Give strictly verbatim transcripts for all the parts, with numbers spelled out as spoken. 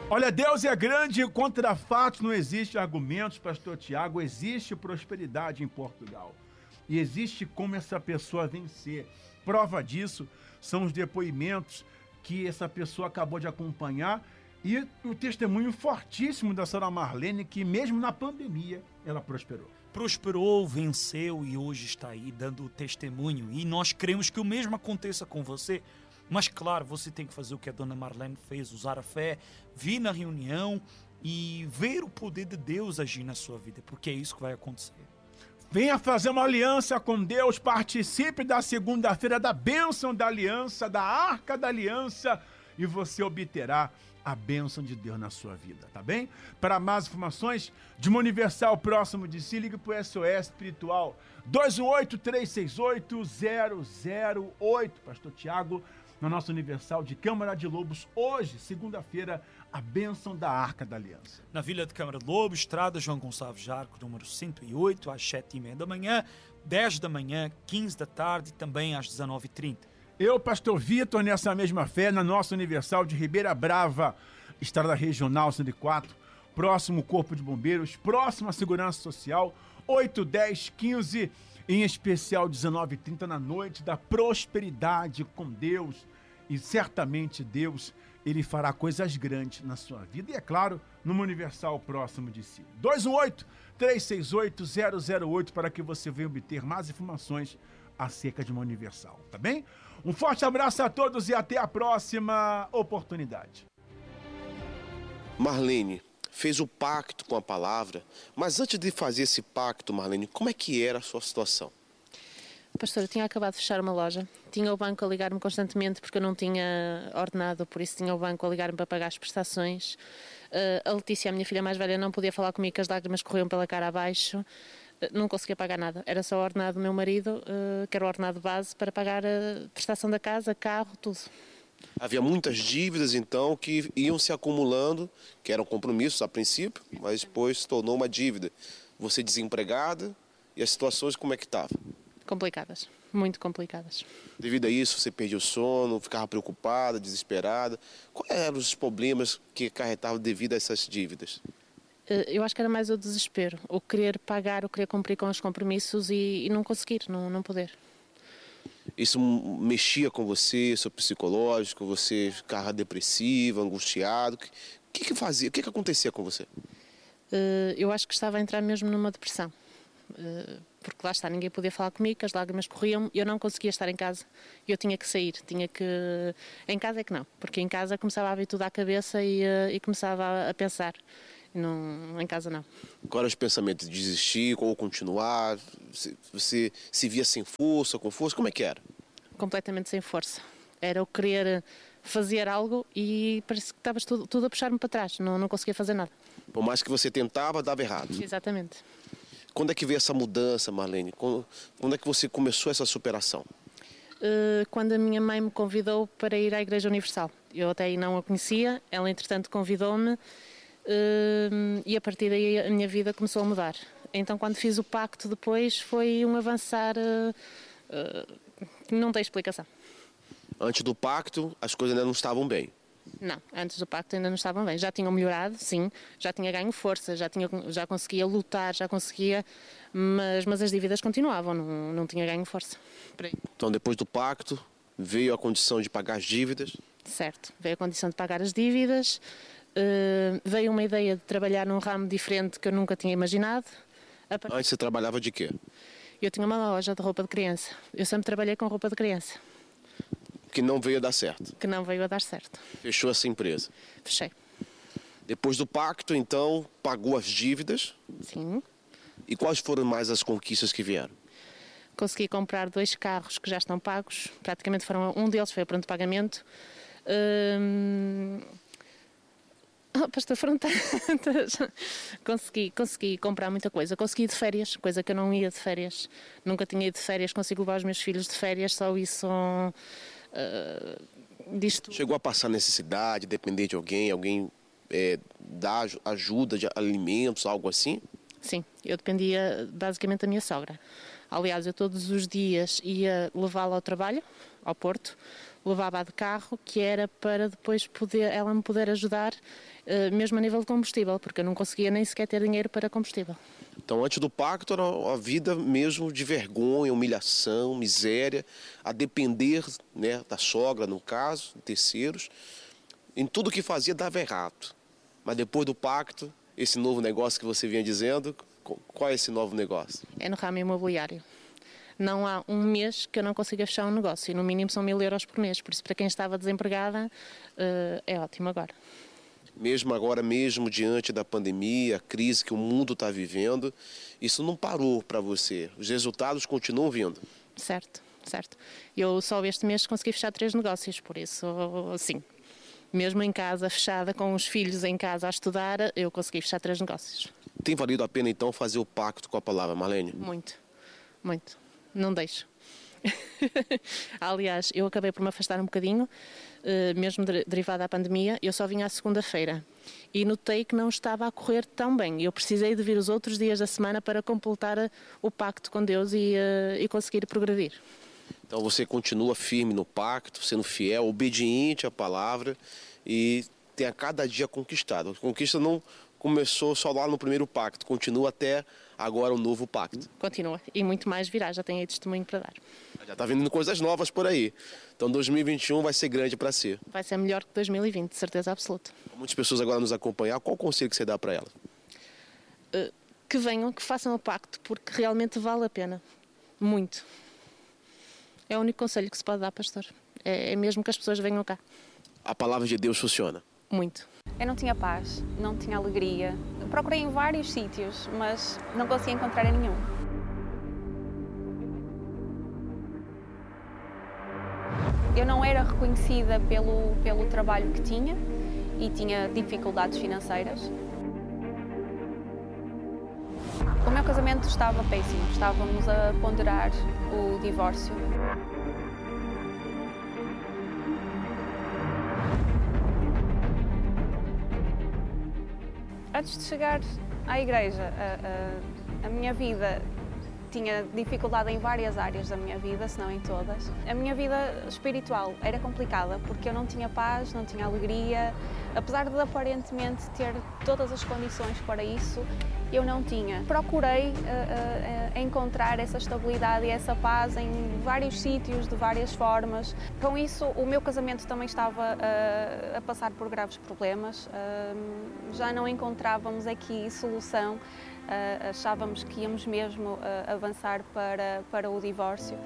Olha, Deus é grande e contra fatos não existe argumentos, pastor Tiago. Existe prosperidade em Portugal. E existe como essa pessoa vencer. Prova disso são os depoimentos que essa pessoa acabou de acompanhar e o testemunho fortíssimo da senhora Marlene, que mesmo na pandemia ela prosperou. Prosperou, venceu e hoje está aí dando o testemunho. E nós queremos que o mesmo aconteça com você. Mas claro, você tem que fazer o que a dona Marlene fez, usar a fé, vir na reunião e ver o poder de Deus agir na sua vida, porque é isso que vai acontecer. Venha fazer uma aliança com Deus, participe da segunda-feira da bênção da aliança, da arca da aliança, e você obterá a bênção de Deus na sua vida, tá bem? Para mais informações de uma Universal próximo de si, ligue para o S O S Espiritual dois um oito, três seis oito, zero zero oito. Pastor Tiago, na nossa Universal de Câmara de Lobos, hoje, segunda-feira, a bênção da Arca da Aliança. Na Vila de Câmara de Lobos, Estrada João Gonçalves Jarco, número cento e oito, às sete e meia da manhã, dez da manhã, quinze da tarde e também às dezenove e trinta. Eu, pastor Vitor, nessa mesma fé, na nossa Universal de Ribeira Brava, Estrada Regional cento e quatro, próximo Corpo de Bombeiros, próximo à Segurança Social, oito, dez, quinze, em especial dezenove e trinta na noite da prosperidade com Deus. E certamente Deus, Ele fará coisas grandes na sua vida. E é claro, numa Universal próximo de si. dois um oito, três seis oito, zero zero oito para que você venha obter mais informações acerca de uma Universal, tá bem? Um forte abraço a todos e até a próxima oportunidade. Marlene fez o pacto com a palavra, mas antes de fazer esse pacto, Marlene, como é que era a sua situação? Pastor, eu tinha acabado de fechar uma loja, tinha o banco a ligar-me constantemente porque eu não tinha ordenado, por isso tinha o banco a ligar-me para pagar as prestações. Uh, a Letícia, a minha filha mais velha, não podia falar comigo, que as lágrimas corriam pela cara abaixo, uh, não conseguia pagar nada, era só o ordenado do meu marido, uh, que era o ordenado base, para pagar a prestação da casa, carro, tudo. Havia muitas dívidas, então, que iam se acumulando, que eram compromissos a princípio, mas depois se tornou uma dívida. Você desempregada, e as situações como é que estavam? Complicadas, muito complicadas. Devido a isso, você perdia o sono, ficava preocupada, desesperada. Quais eram os problemas que acarretavam devido a essas dívidas? Eu acho que era mais o desespero, o querer pagar, o querer cumprir com os compromissos e, e não conseguir, não, não poder. Isso mexia com você, seu psicológico, você ficava depressiva, angustiado. O que que fazia? O que que acontecia com você? Uh, eu acho que estava a entrar mesmo numa depressão. Uh, porque lá está, ninguém podia falar comigo, as lágrimas corriam, eu não conseguia estar em casa, eu tinha que sair, tinha que... Em casa é que não, porque em casa começava a vir tudo à cabeça e, uh, e começava a, a pensar. Não, em casa não. Qual era os pensamentos? De desistir ou continuar? Você, você se via sem força, com força? Como é que era? Completamente sem força. Era o querer fazer algo e parece que estavas tudo, tudo a puxar-me para trás. Não, não conseguia fazer nada. Por mais que você tentava, dava errado. Exatamente. Quando é que veio essa mudança, Marlene? Quando, quando é que você começou essa superação? Uh, quando a minha mãe me convidou para ir à Igreja Universal. Eu até aí não a conhecia, ela entretanto convidou-me uh, e a partir daí a minha vida começou a mudar. Então quando fiz o pacto depois foi um avançar uh, uh, que não tem explicação. Antes do pacto as coisas ainda não estavam bem? Não, antes do pacto ainda não estavam bem. Já tinham melhorado, sim, já tinha ganho força, já, tinha, já conseguia lutar, já conseguia, mas, mas as dívidas continuavam, não, não tinha ganho força. Então depois do pacto veio a condição de pagar as dívidas? Certo, veio a condição de pagar as dívidas, uh, veio uma ideia de trabalhar num ramo diferente que eu nunca tinha imaginado. Part... Antes você trabalhava de quê? Eu tinha uma loja de roupa de criança, eu sempre trabalhei com roupa de criança. Que não veio a dar certo? Que não veio a dar certo. Fechou essa empresa? Fechei. Depois do pacto, então, pagou as dívidas? Sim. E quais foram mais as conquistas que vieram? Consegui comprar dois carros que já estão pagos, praticamente foram, um deles foi a pronto pagamento. Hum... Oh, pastor, foram tantas. consegui, consegui comprar muita coisa. Consegui ir de férias, coisa que eu não ia de férias. Nunca tinha ido de férias, consigo levar os meus filhos de férias, só isso... Uh, disto. Chegou a passar necessidade, depender de alguém, alguém é, dar ajuda de alimentos, algo assim? Sim, eu dependia basicamente da minha sogra. Aliás, eu todos os dias ia levá-la ao trabalho, ao Porto, levava de carro, que era para depois poder, ela me poder ajudar, uh, mesmo a nível de combustível, porque eu não conseguia nem sequer ter dinheiro para combustível. Então, antes do pacto, era uma vida mesmo de vergonha, humilhação, miséria, a depender, né, da sogra, no caso, de terceiros. Em tudo que fazia dava errado. Mas depois do pacto, esse novo negócio que você vinha dizendo, qual é esse novo negócio? É no ramo imobiliário. Não há um mês que eu não consiga fechar um negócio, e no mínimo são mil euros por mês. Por isso, para quem estava desempregada, uh, é ótimo agora. Mesmo agora, mesmo diante da pandemia, a crise que o mundo está vivendo, isso não parou para você? Os resultados continuam vindo? Certo, certo. Eu só este mês consegui fechar três negócios, por isso, sim. Mesmo em casa, fechada, com os filhos em casa a estudar, eu consegui fechar três negócios. Tem valido a pena, então, fazer o pacto com a palavra, Marlene? Muito, muito. Não deixo. Aliás, eu acabei por me afastar um bocadinho, mesmo derivada da pandemia. Eu só vim à segunda-feira e notei que não estava a correr tão bem. Eu precisei de vir os outros dias da semana para completar o pacto com Deus e, e conseguir progredir. Então você continua firme no pacto, sendo fiel, obediente à palavra e tem a cada dia conquistado. A conquista não começou só lá no primeiro pacto, continua até agora o novo pacto. Continua, e muito mais virá, já tenho aí testemunho para dar. Já está vindo coisas novas por aí. Então dois mil e vinte e um vai ser grande para si. Vai ser melhor que dois mil e vinte, de certeza absoluta. Muitas pessoas agora nos acompanhar, qual o conselho que você dá para elas? Uh, que venham, que façam o pacto, porque realmente vale a pena. Muito. É o único conselho que se pode dar, pastor. É, é mesmo que as pessoas venham cá. A palavra de Deus funciona? Muito. Eu não tinha paz, não tinha alegria. Procurei em vários sítios, mas não conseguia encontrar em nenhum. Eu não era reconhecida pelo, pelo trabalho que tinha e tinha dificuldades financeiras. O meu casamento estava péssimo, estávamos a ponderar o divórcio. Antes de chegar à igreja, a, a, a minha vida tinha dificuldade em várias áreas da minha vida, se não em todas. A minha vida espiritual era complicada porque eu não tinha paz, não tinha alegria. Apesar de aparentemente ter todas as condições para isso, eu não tinha. Procurei uh, uh, encontrar essa estabilidade e essa paz em vários sítios, de várias formas. Com isso, o meu casamento também estava uh, a passar por graves problemas. Uh, já não encontrávamos aqui solução. Uh, achávamos que íamos mesmo uh, avançar para, para o divórcio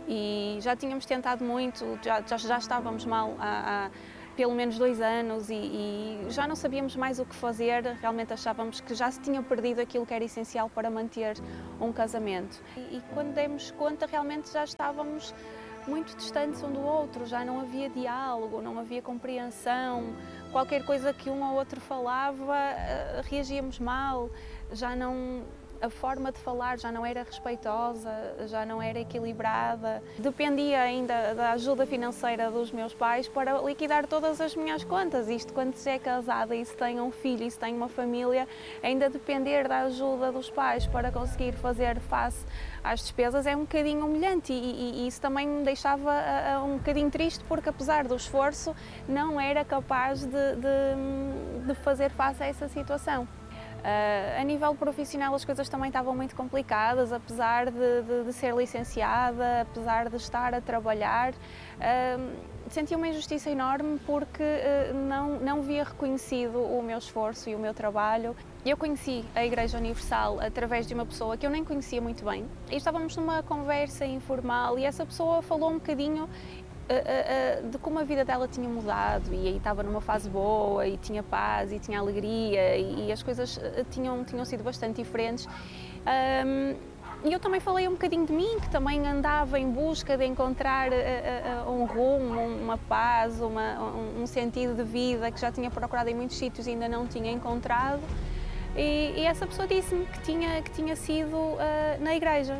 e já tínhamos tentado muito, já, já, já estávamos mal há, há pelo menos dois anos e, e já não sabíamos mais o que fazer, realmente achávamos que já se tinha perdido aquilo que era essencial para manter um casamento. E, e quando demos conta, realmente já estávamos muito distantes um do outro, já não havia diálogo, não havia compreensão, qualquer coisa que um ou outro falava, uh, reagíamos mal. Já não, a forma de falar já não era respeitosa, já não era equilibrada. Dependia ainda da ajuda financeira dos meus pais para liquidar todas as minhas contas. Isto quando se é casada e se tem um filho e se tem uma família, ainda depender da ajuda dos pais para conseguir fazer face às despesas é um bocadinho humilhante e, e, e isso também me deixava uh, um bocadinho triste porque apesar do esforço não era capaz de, de, de fazer face a essa situação. Uh, a nível profissional as coisas também estavam muito complicadas, apesar de, de, de ser licenciada, apesar de estar a trabalhar, uh, sentia uma injustiça enorme porque uh, não, não via reconhecido o meu esforço e o meu trabalho. Eu conheci a Igreja Universal através de uma pessoa que eu nem conhecia muito bem e estávamos numa conversa informal e essa pessoa falou um bocadinho de como a vida dela tinha mudado e aí estava numa fase boa e tinha paz e tinha alegria e as coisas tinham, tinham sido bastante diferentes. E eu também falei um bocadinho de mim, que também andava em busca de encontrar um rumo, uma paz, uma, um sentido de vida que já tinha procurado em muitos sítios e ainda não tinha encontrado. E, e essa pessoa disse-me que tinha, que tinha sido uh, na igreja.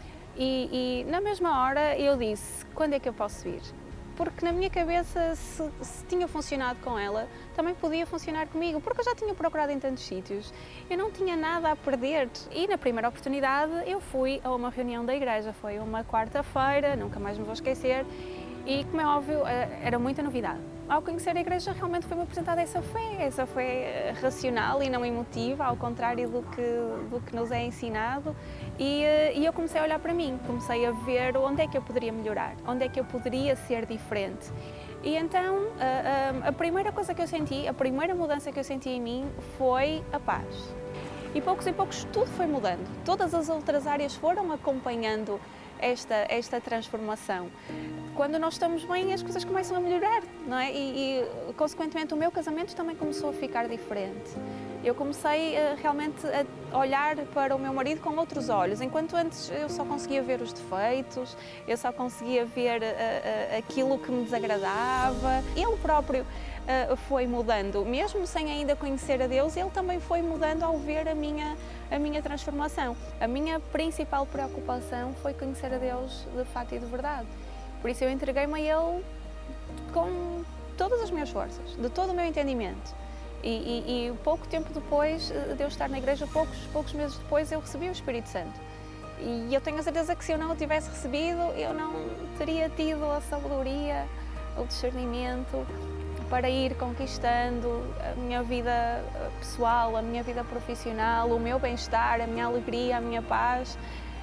E, e na mesma hora eu disse, quando é que eu posso vir? Porque na minha cabeça, se, se tinha funcionado com ela, também podia funcionar comigo, porque eu já tinha procurado em tantos sítios. Eu não tinha nada a perder. E na primeira oportunidade eu fui a uma reunião da igreja, foi uma quarta-feira, nunca mais me vou esquecer, E, como é óbvio, era muita novidade. Ao conhecer a igreja, realmente foi-me apresentada essa fé, essa fé racional e não emotiva, ao contrário do que, do que nos é ensinado. E, e eu comecei a olhar para mim, comecei a ver onde é que eu poderia melhorar, onde é que eu poderia ser diferente. E então, a, a, a primeira coisa que eu senti, a primeira mudança que eu senti em mim foi a paz. E poucos e poucos tudo foi mudando, todas as outras áreas foram acompanhando esta, esta transformação. Quando nós estamos bem, as coisas começam a melhorar, não é? E, e, consequentemente, o meu casamento também começou a ficar diferente. Eu comecei uh, realmente a olhar para o meu marido com outros olhos, enquanto antes eu só conseguia ver os defeitos, eu só conseguia ver uh, uh, aquilo que me desagradava. Ele próprio uh, foi mudando, mesmo sem ainda conhecer a Deus, ele também foi mudando ao ver a minha, a minha transformação. A minha principal preocupação foi conhecer a Deus de fato e de verdade. Por isso eu entreguei-me a Ele com todas as minhas forças, de todo o meu entendimento. E, e, e pouco tempo depois de eu estar na igreja, poucos, poucos meses depois, eu recebi o Espírito Santo. E eu tenho a certeza que se eu não o tivesse recebido, eu não teria tido a sabedoria, o discernimento para ir conquistando a minha vida pessoal, a minha vida profissional, o meu bem-estar, a minha alegria, a minha paz.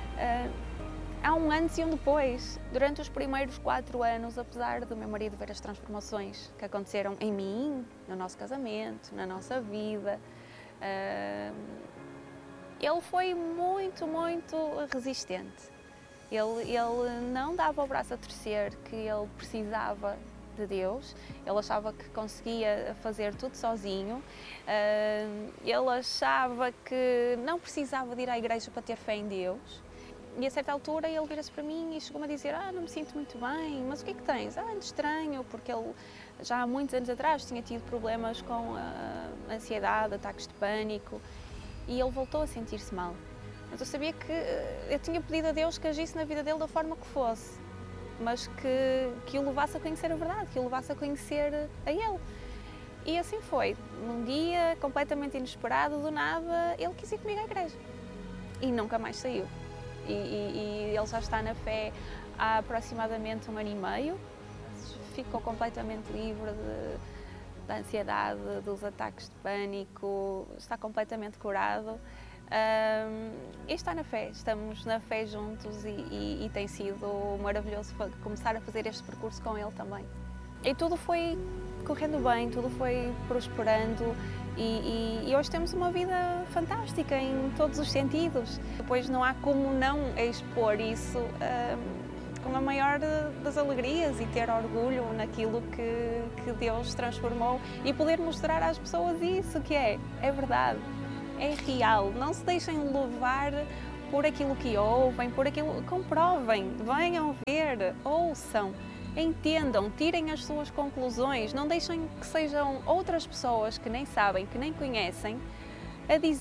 Há um antes e um depois. Durante os primeiros quatro anos, apesar do meu marido ver as transformações que aconteceram em mim, no nosso casamento, na nossa vida, uh, ele foi muito, muito resistente. Ele, ele não dava o braço a torcer que ele precisava de Deus, ele achava que conseguia fazer tudo sozinho, uh, ele achava que não precisava de ir à igreja para ter fé em Deus. E a certa altura ele vira-se para mim e chegou-me a dizer: ah, não me sinto muito bem, mas o que é que tens? Ah, ando estranho, porque ele já há muitos anos atrás tinha tido problemas com a ansiedade, ataques de pânico, e ele voltou a sentir-se mal. Mas eu sabia que eu tinha pedido a Deus que agisse na vida dele da forma que fosse, mas que, que o levasse a conhecer a verdade, que o levasse a conhecer a Ele. E assim foi. Num dia completamente inesperado, do nada, ele quis ir comigo à igreja. E nunca mais saiu. E, e, e ele já está na fé há aproximadamente um ano e meio, ficou completamente livre de, da ansiedade, dos ataques de pânico, está completamente curado um, e está na fé, estamos na fé juntos e, e, e tem sido maravilhoso começar a fazer este percurso com ele também. E tudo foi correndo bem, tudo foi prosperando. E, e, e hoje temos uma vida fantástica em todos os sentidos. Depois não há como não expor isso um, com a maior das alegrias e ter orgulho naquilo que, que Deus transformou e poder mostrar às pessoas isso que é, é verdade, é real. Não se deixem levar por aquilo que ouvem, por aquilo, comprovem, venham ver, ouçam. Entendam, tirem as suas conclusões, não deixem que sejam outras pessoas que nem sabem, que nem conhecem, a dizer